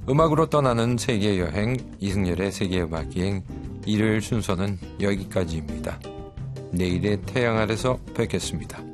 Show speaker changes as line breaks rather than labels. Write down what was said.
음악으로 떠나는 세계여행 이승열의 세계음악여행 일요일 순서는 여기까지입니다. 내일의 태양 아래서 뵙겠습니다.